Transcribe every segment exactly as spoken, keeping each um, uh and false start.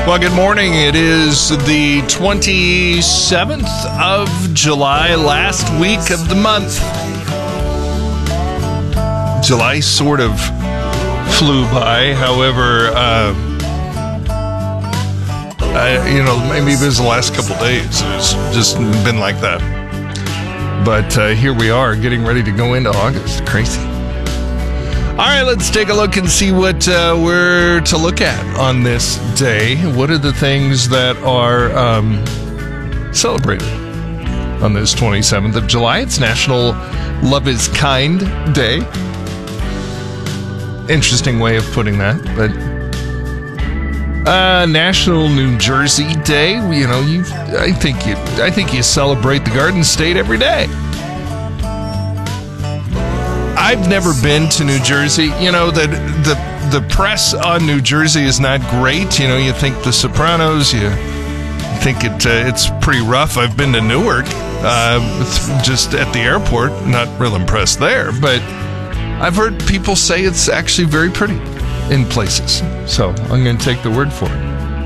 Well, good morning. It is the twenty-seventh of July, last week of the month. July sort of flew by. However, uh, I, you know, maybe it was the last couple days. It's just been like that. But uh, here we are, getting ready to go into August. Crazy. All right, let's take a look and see what uh, we're to look at on this day. What are the things that are um, celebrated on this twenty-seventh of July? It's National Love is Kind Day. Interesting way of putting that, but uh, National New Jersey Day. You know, you I think you I think you celebrate the Garden State every day. I've never been to New Jersey. You know, the, the the press on New Jersey is not great. You know, you think The Sopranos, you think it uh, it's pretty rough. I've been to Newark, uh, just at the airport. Not real impressed there, but I've heard people say it's actually very pretty in places. So I'm going to take the word for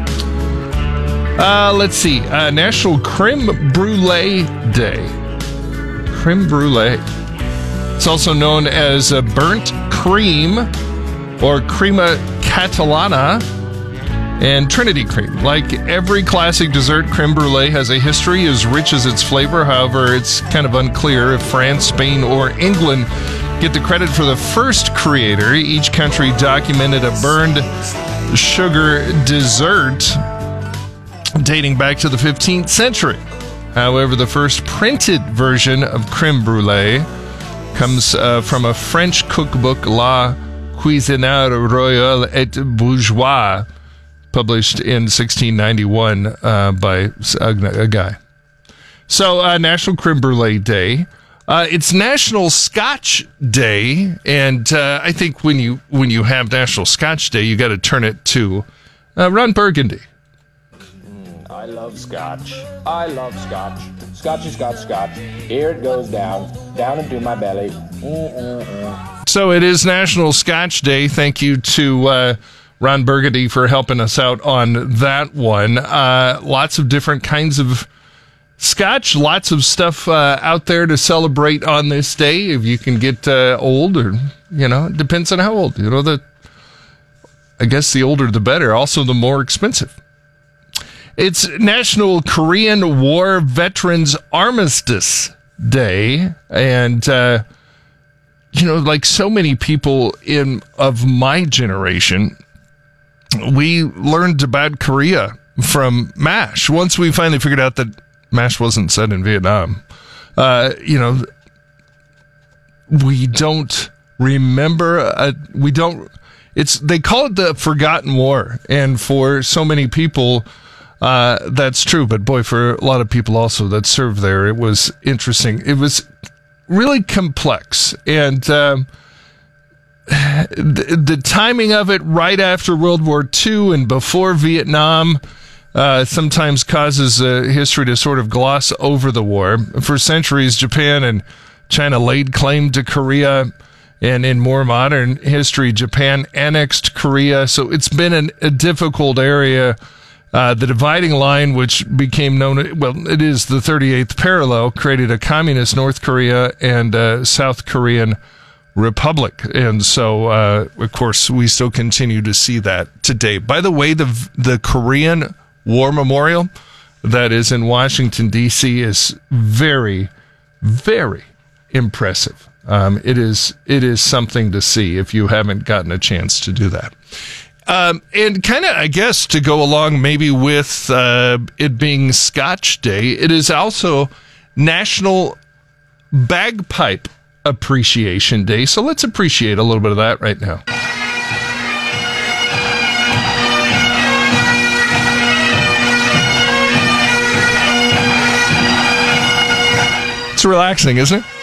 it. Uh, let's see. Uh, National Creme Brulee Day. Creme Brulee. It's also known as a burnt cream or crema catalana and Trinity cream. Like every classic dessert, creme brulee has a history as rich as its flavor. However, it's kind of unclear if France, Spain, or England get the credit for the first creator. Each country documented a burned sugar dessert dating back to the fifteenth century. However, the first printed version of creme brulee comes uh, from a French cookbook, La Cuisine Royale et Bourgeoise, published in sixteen ninety-one uh, by a, a guy. So, uh, National Creme Brulee Day. Uh, it's National Scotch Day, and uh, I think when you when you have National Scotch Day, you got to turn it to uh, Ron Burgundy. I love scotch. I love scotch. Scotchy, scotch, scotch. Here it goes down, down into my belly. Mm-mm-mm. So it is National Scotch Day. Thank you to uh, Ron Burgundy for helping us out on that one. Uh, lots of different kinds of scotch. Lots of stuff uh, out there to celebrate on this day. If you can get uh, old, or you know, it depends on how old. You know, the I guess the older the better. Also, the more expensive. It's National Korean War Veterans Armistice Day, and uh, you know, like so many people in of my generation, we learned about Korea from MASH. Once we finally figured out that MASH wasn't set in Vietnam, uh, you know, we don't remember. Uh, we don't. It's they call it the Forgotten War, and for so many people. Uh, that's true, but boy, for a lot of people also that served there, it was interesting. It was really complex, and um, the, the timing of it right after World War Two and before Vietnam uh, sometimes causes uh, history to sort of gloss over the war. For centuries, Japan and China laid claim to Korea, and in more modern history, Japan annexed Korea, so it's been an, a difficult area. Uh, the dividing line, which became known, well, it is the thirty-eighth parallel, created a communist North Korea and a South Korean Republic. And so, uh, of course, we still continue to see that today. By the way, the the Korean War Memorial that is in Washington, D C is very, very impressive. Um, it is it is something to see if you haven't gotten a chance to do that. Um, and kind of, I guess, to go along maybe with uh, it being Scotch Day, it is also National Bagpipe Appreciation Day. So let's appreciate a little bit of that right now. It's relaxing, isn't it?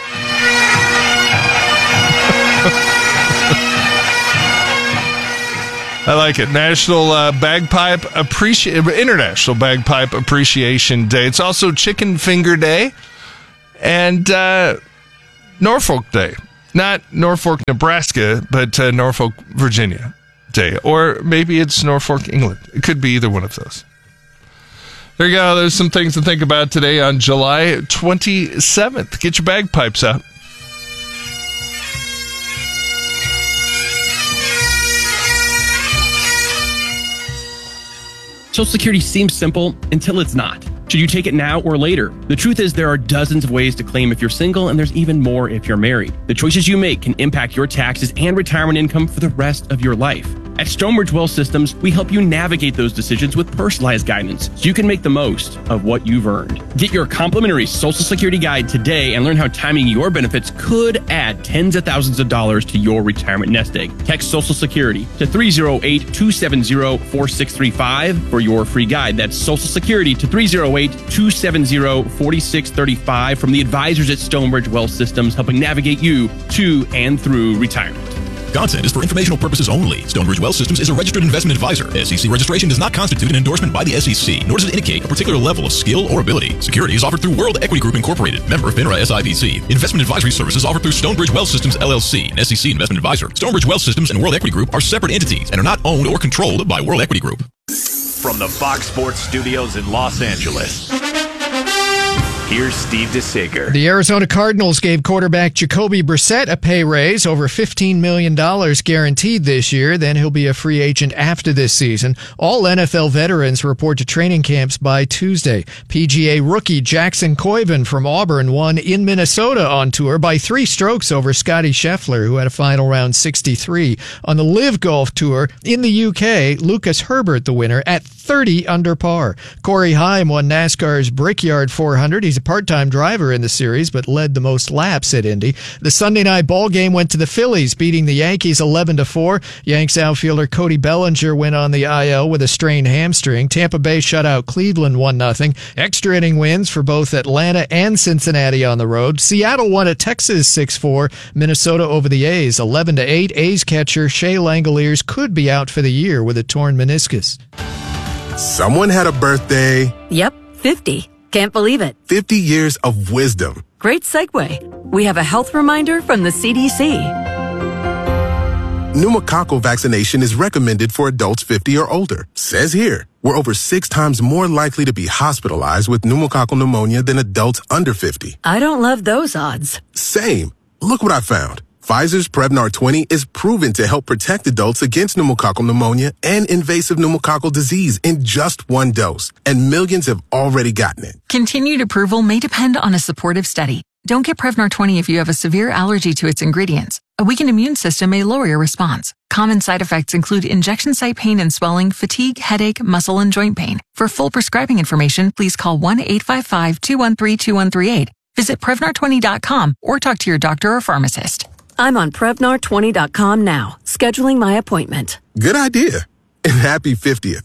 I like it. National uh, Bagpipe Appreciation, International Bagpipe Appreciation Day. It's also Chicken Finger Day and uh, Norfolk Day. Not Norfolk, Nebraska, but uh, Norfolk, Virginia Day. Or maybe it's Norfolk, England. It could be either one of those. There you go. There's some things to think about today on July twenty-seventh. Get your bagpipes out. Social Security seems simple until it's not. Should you take it now or later? The truth is there are dozens of ways to claim if you're single, and there's even more if you're married. The choices you make can impact your taxes and retirement income for the rest of your life. At Stonebridge Wealth Systems, we help you navigate those decisions with personalized guidance so you can make the most of what you've earned. Get your complimentary Social Security guide today and learn how timing your benefits could add tens of thousands of dollars to your retirement nest egg. Text Social Security to three oh eight, two seven oh, four six three five for your free guide. That's Social Security to three oh eight, two seven oh, four six three five from the advisors at Stonebridge Wealth Systems, helping navigate you to and through retirement. Content is for informational purposes only. Stonebridge Wealth Systems is a registered investment advisor. S E C registration does not constitute an endorsement by the S E C, nor does it indicate a particular level of skill or ability. Security is offered through World Equity Group Incorporated, member FINRA S I P C. Investment advisory services offered through Stonebridge Wealth Systems L L C, an S E C investment advisor. Stonebridge Wealth Systems and World Equity Group are separate entities and are not owned or controlled by World Equity Group. From the Fox Sports Studios in Los Angeles, here's Steve DeSager. The Arizona Cardinals gave quarterback Jacoby Brissett a pay raise, over fifteen million dollars guaranteed this year. Then he'll be a free agent after this season. All N F L veterans report to training camps by Tuesday. P G A rookie Jackson Koiven from Auburn won in Minnesota on tour by three strokes over Scotty Scheffler, who had a final round sixty-three. On the Live Golf Tour in the U K, Lucas Herbert the winner at thirty under par. Corey Heim won NASCAR's Brickyard four hundred. He's a part-time driver in the series, but led the most laps at Indy. The Sunday night ball game went to the Phillies, beating the Yankees eleven to four. Yanks outfielder Cody Bellinger went on the I L with a strained hamstring. Tampa Bay shut out Cleveland one nothing. Extra inning wins for both Atlanta and Cincinnati on the road. Seattle won at Texas six four. Minnesota over the A's eleven to eight. A's catcher Shea Langoliers could be out for the year with a torn meniscus. Someone had a birthday. Yep, fifty. Can't believe it. fifty years of wisdom. Great segue. We have a health reminder from the C D C. Pneumococcal vaccination is recommended for adults fifty or older. Says here, we're over six times more likely to be hospitalized with pneumococcal pneumonia than adults under fifty. I don't love those odds. Same. Look what I found. Pfizer's Prevnar twenty is proven to help protect adults against pneumococcal pneumonia and invasive pneumococcal disease in just one dose, and millions have already gotten it. Continued approval may depend on a supportive study. Don't get Prevnar twenty if you have a severe allergy to its ingredients. A weakened immune system may lower your response. Common side effects include injection site pain and swelling, fatigue, headache, muscle, and joint pain. For full prescribing information, please call one eight five five, two one three, two one three eight. Visit Prevnar twenty dot com or talk to your doctor or pharmacist. I'm on Prevnar twenty dot com now, scheduling my appointment. Good idea. And happy fiftieth.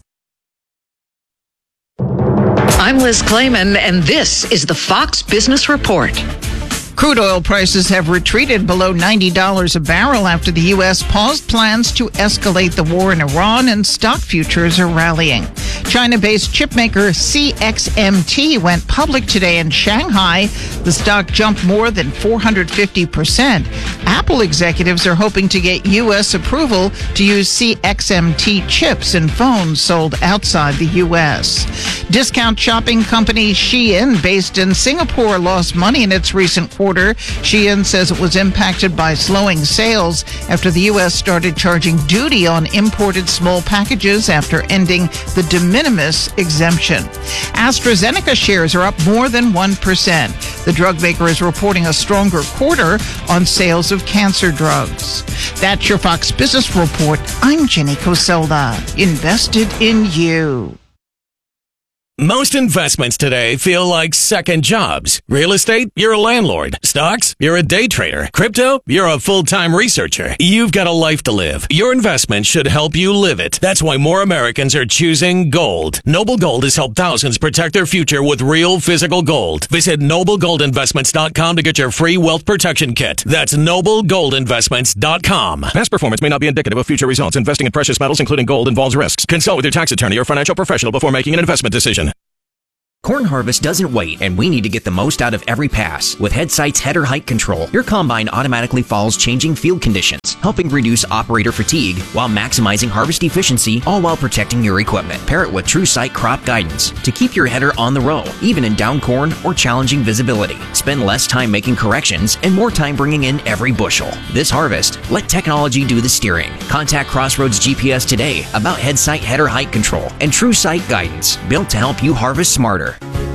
I'm Liz Clayman, and this is the Fox Business Report. Crude oil prices have retreated below ninety dollars a barrel after the U S paused plans to escalate the war in Iran, and stock futures are rallying. China-based chipmaker C X M T went public today in Shanghai. The stock jumped more than four hundred fifty percent. Apple executives are hoping to get U S approval to use C X M T chips in phones sold outside the U S. Discount shopping company Shein, based in Singapore, lost money in its recent quarter. Shein says it was impacted by slowing sales after the U S started charging duty on imported small packages after ending the de minimis exemption. AstraZeneca shares are up more than one percent. The drug maker is reporting a stronger quarter on sales of cancer drugs. That's your Fox Business Report. I'm Jenny Coselda. Invested in you. Most investments today feel like second jobs. Real estate, you're a landlord. Stocks, you're a day trader. Crypto, you're a full-time researcher. You've got a life to live. Your investment should help you live it. That's why more Americans are choosing gold. Noble Gold has helped thousands protect their future with real physical gold. Visit noble gold investments dot com to get your free wealth protection kit. That's noble gold investments dot com. Past performance may not be indicative of future results. Investing in precious metals, including gold, involves risks. Consult with your tax attorney or financial professional before making an investment decision. Corn harvest doesn't wait, and we need to get the most out of every pass. With HeadSight's header height control, your combine automatically follows changing field conditions, helping reduce operator fatigue while maximizing harvest efficiency, all while protecting your equipment. Pair it with TrueSight crop guidance to keep your header on the row, even in down corn or challenging visibility. Spend less time making corrections and more time bringing in every bushel. This harvest, let technology do the steering. Contact Crossroads G P S today about HeadSight header height control and TrueSight guidance, built to help you harvest smarter.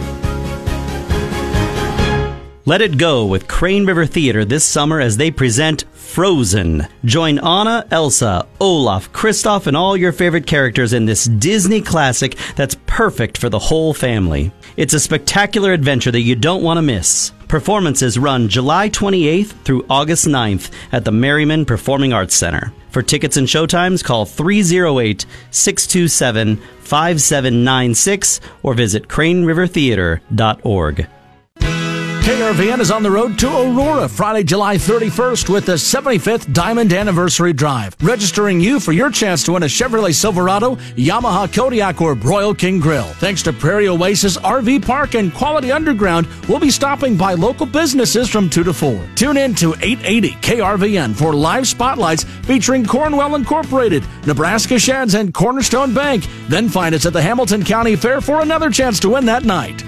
Let it go with Crane River Theater this summer as they present Frozen. Join Anna, Elsa, Olaf, Kristoff, and all your favorite characters in this Disney classic that's perfect for the whole family. It's a spectacular adventure that you don't want to miss. Performances run July twenty-eighth through August ninth at the Merriman Performing Arts Center. For tickets and showtimes, call three oh eight, six two seven, five seven nine six or visit crane river theater dot org. K R V N is on the road to Aurora Friday, July thirty-first with the seventy-fifth Diamond Anniversary Drive, registering you for your chance to win a Chevrolet Silverado, Yamaha Kodiak, or Broil King Grill. Thanks to Prairie Oasis R V Park and Quality Underground, we'll be stopping by local businesses from two to four. Tune in to eight eighty K R V N for live spotlights featuring Cornwell Incorporated, Nebraska Sheds, and Cornerstone Bank. Then find us at the Hamilton County Fair for another chance to win that night.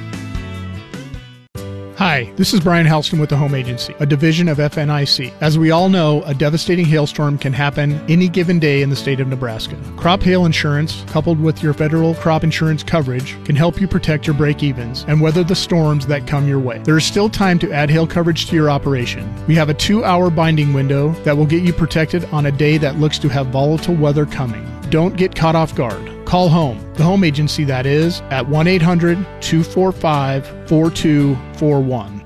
Hi, this is Brian Halston with the Home Agency, a division of F N I C. As we all know, a devastating hailstorm can happen any given day in the state of Nebraska. Crop hail insurance, coupled with your federal crop insurance coverage, can help you protect your break-evens and weather the storms that come your way. There is still time to add hail coverage to your operation. We have a two-hour binding window that will get you protected on a day that looks to have volatile weather coming. Don't get caught off guard. Call home, the Home Agency that is, at one eight hundred, two four five, four two four one.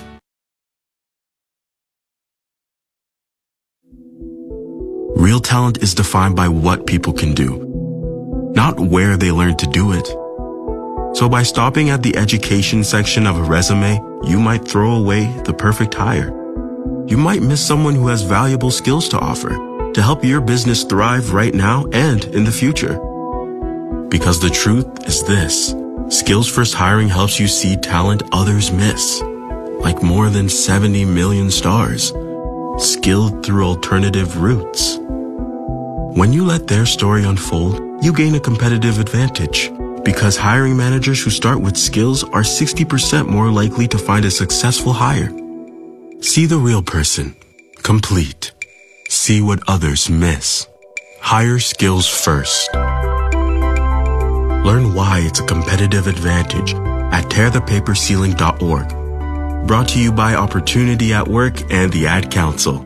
Real talent is defined by what people can do, not where they learn to do it. So by stopping at the education section of a resume, you might throw away the perfect hire. You might miss someone who has valuable skills to offer to help your business thrive right now and in the future. Because the truth is this, Skills First Hiring helps you see talent others miss, like more than seventy million stars, skilled through alternative routes. When you let their story unfold, you gain a competitive advantage, because hiring managers who start with skills are sixty percent more likely to find a successful hire. See the real person, complete. See what others miss. Hire skills first. Learn why it's a competitive advantage at tear the paper ceiling dot org. Brought to you by Opportunity at Work and the Ad Council.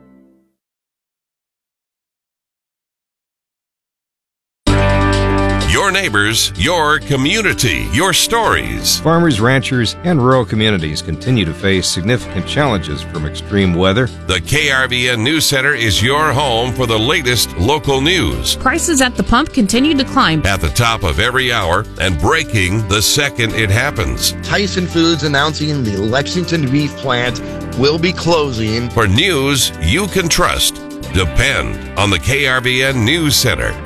Your neighbors, your community, your stories. Farmers, ranchers, and rural communities continue to face significant challenges from extreme weather. The K R V N News Center is your home for the latest local news. Prices at the pump continue to climb. At the top of every hour and breaking the second it happens. Tyson Foods announcing the Lexington beef plant will be closing. For news you can trust, depend on the K R V N News Center.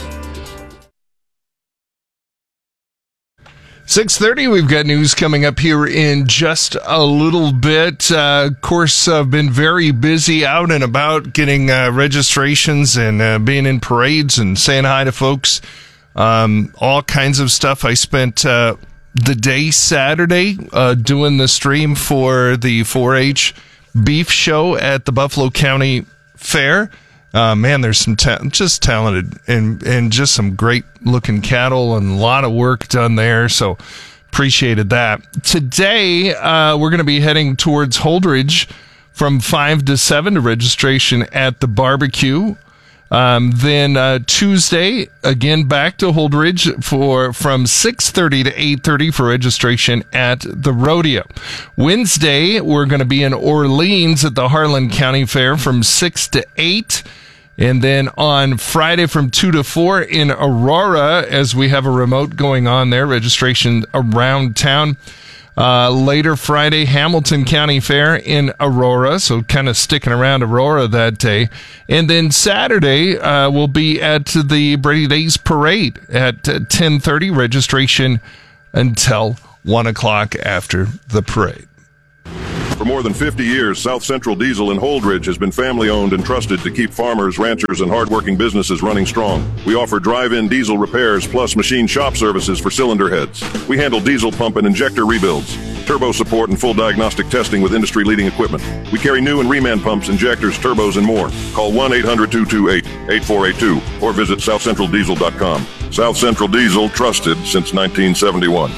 six thirty, we've got news coming up here in just a little bit. Uh, of course, I've uh, been very busy out and about getting uh, registrations and uh, being in parades and saying hi to folks. Um, all kinds of stuff. I spent uh, the day Saturday uh, doing the stream for the four H beef show at the Buffalo County Fair. Uh, man, there's some ta- just talented and, and just some great looking cattle and a lot of work done there. So appreciated that. Today, uh, we're going to be heading towards Holdridge from five to seven to registration at the barbecue. Um, then, uh, Tuesday, again, back to Holdridge for, from six thirty to eight thirty for registration at the rodeo. Wednesday, we're going to be in Orleans at the Harlan County Fair from six to eight. And then on Friday from two to four in Aurora, as we have a remote going on there, registration around town. Uh, later Friday, Hamilton County Fair in Aurora, so kind of sticking around Aurora that day. And then Saturday, uh, we'll be at the Brady Days Parade at ten thirty, registration until one o'clock after the parade. For more than fifty years, South Central Diesel in Holdridge has been family-owned and trusted to keep farmers, ranchers, and hardworking businesses running strong. We offer drive-in diesel repairs plus machine shop services for cylinder heads. We handle diesel pump and injector rebuilds, turbo support, and full diagnostic testing with industry-leading equipment. We carry new and reman pumps, injectors, turbos, and more. Call one eight hundred two two eight eight four eight two or visit south central diesel dot com. South Central Diesel, trusted since nineteen seventy-one.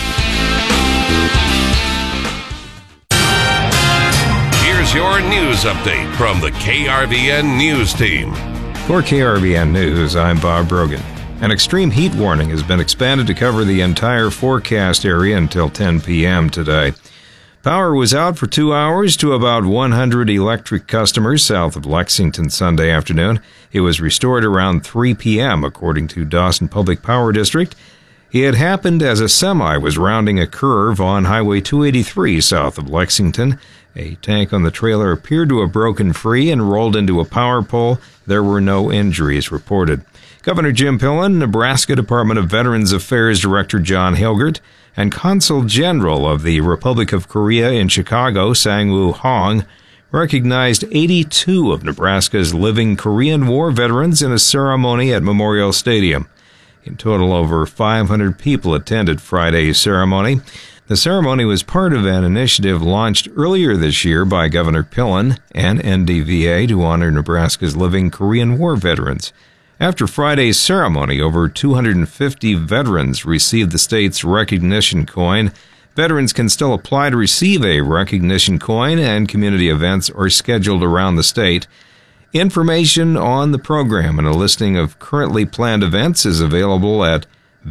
Your news update from the K R V N News Team. For K R V N News, I'm Bob Brogan. An extreme heat warning has been expanded to cover the entire forecast area until ten p.m. today. Power was out for two hours to about one hundred electric customers south of Lexington Sunday afternoon. It was restored around three p.m., according to Dawson Public Power District. It happened as a semi was rounding a curve on Highway two eighty-three south of Lexington. A tank on the trailer appeared to have broken free and rolled into a power pole. There were no injuries reported. Governor Jim Pillen, Nebraska Department of Veterans Affairs Director John Hilgert, and Consul General of the Republic of Korea in Chicago, Sang-woo Hong, recognized eighty-two of Nebraska's living Korean War veterans in a ceremony at Memorial Stadium. In total, over five hundred people attended Friday's ceremony. The ceremony was part of an initiative launched earlier this year by Governor Pillen and N D V A to honor Nebraska's living Korean War veterans. After Friday's ceremony, over two hundred fifty veterans received the state's recognition coin. Veterans can still apply to receive a recognition coin, and community events are scheduled around the state. Information on the program and a listing of currently planned events is available at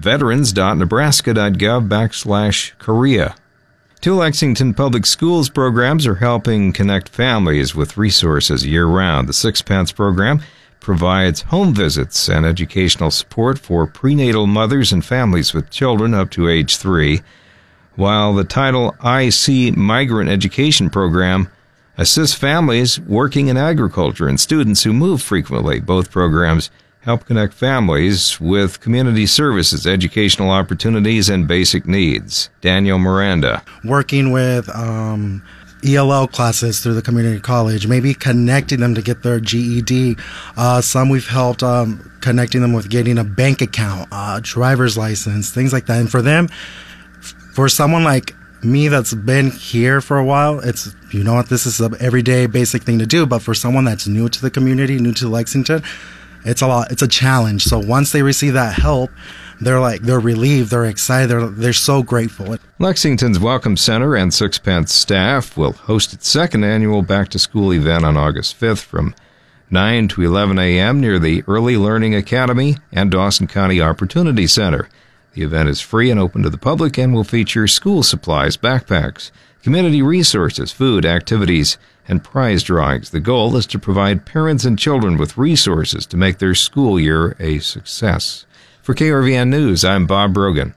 veterans.nebraska.gov backslash Korea. Two Lexington Public Schools programs are helping connect families with resources year-round. The Sixpence program provides home visits and educational support for prenatal mothers and families with children up to age three, while the Title I C Migrant Education program assists families working in agriculture and students who move frequently. Both programs help connect families with community services, educational opportunities, and basic needs. Daniel Miranda. Working with um, E L L classes through the community college, maybe connecting them to get their G E D. Uh, some we've helped um, connecting them with getting a bank account, uh, driver's license, things like that. And for them, for someone like me that's been here for a while, it's, you know what, this is an everyday basic thing to do. But for someone that's new to the community, new to Lexington, it's a lot, it's a challenge. So once they receive that help, they're like, they're relieved, they're excited, they're, they're so grateful. Lexington's Welcome Center and Sixpence staff will host its second annual back-to-school event on August fifth from nine to eleven a.m. near the Early Learning Academy and Dawson County Opportunity Center. The event is free and open to the public and will feature school supplies, backpacks, community resources, food, activities, and prize drawings. The goal is to provide parents and children with resources to make their school year a success. For K R V N News, I'm Bob Brogan.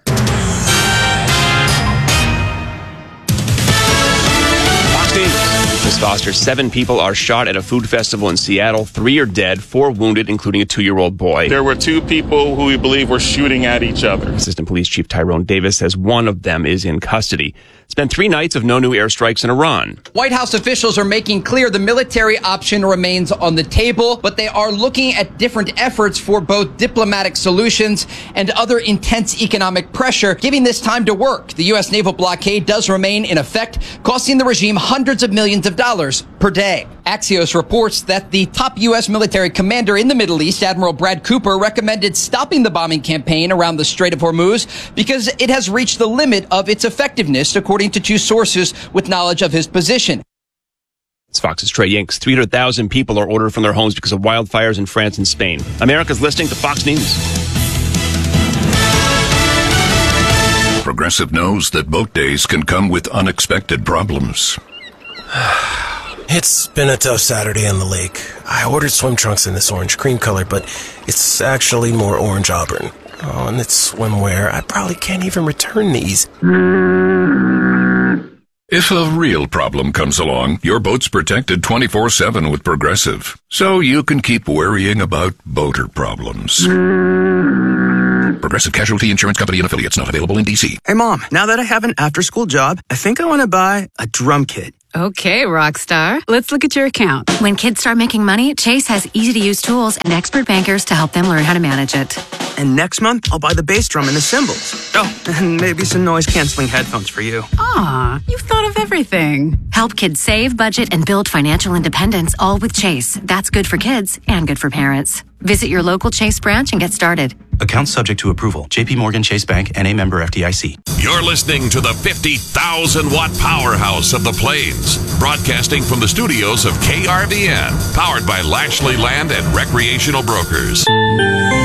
Miz Foster, seven people are shot at a food festival in Seattle. Three are dead, four wounded, including a two-year-old boy. There were two people who we believe were shooting at each other. Assistant Police Chief Tyrone Davis says one of them is in custody. It's been three nights of no new airstrikes in Iran. White House officials are making clear the military option remains on the table, but they are looking at different efforts for both diplomatic solutions and other intense economic pressure, giving this time to work. The U S naval blockade does remain in effect, costing the regime hundreds of millions of dollars per day. Axios reports that the top U S military commander in the Middle East, Admiral Brad Cooper, recommended stopping the bombing campaign around the Strait of Hormuz because it has reached the limit of its effectiveness, according to two sources with knowledge of his position. It's Fox's Trey Yanks. three hundred thousand people are ordered from their homes because of wildfires in France and Spain. America's listening to Fox News. Progressive knows that boat days can come with unexpected problems. It's been a tough Saturday on the lake. I ordered swim trunks in this orange cream color, but it's actually more orange auburn. Oh, and it's swimwear. I probably can't even return these. If a real problem comes along, your boat's protected twenty-four seven with Progressive, so you can keep worrying about boater problems. Progressive Casualty Insurance Company and affiliates, not available in D C. Hey, Mom, now that I have an after-school job, I think I want to buy a drum kit. Okay, Rockstar. Let's look at your account. When kids start making money, Chase has easy-to-use tools and expert bankers to help them learn how to manage it. And next month, I'll buy the bass drum and the cymbals. Oh, and maybe some noise-canceling headphones for you. Aw, you've thought of everything. Help kids save, budget, and build financial independence, all with Chase. That's good for kids and good for parents. Visit your local Chase branch and get started. Account subject to approval. J P Morgan Chase Bank, N A member F D I C. You're listening to the fifty thousand watt powerhouse of the Plains, broadcasting from the studios of K R V N, powered by Lashley Land and Recreational Brokers.